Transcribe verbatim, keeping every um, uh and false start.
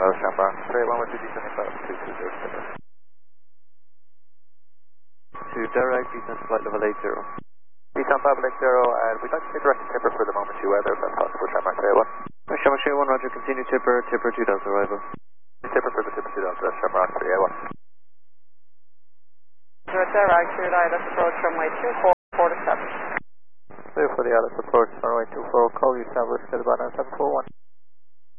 Alice Shamrock, three one one two seventy-five, two two zero seven. To direct, descent flight level eight zero. Descent five eight zero, and we'd like to take direct tipper for the momentary weather, if that's possible, Shamrock three one. Shamrock three one, roger, continue tipper, tipper two thousand arrival. Tipper for the tipper two thousand, Shamrock three one. Direct, through Alice approach runway two four, four to seven. Clear for the Alice approach, runway two four, call you established, Kilbana seven four one.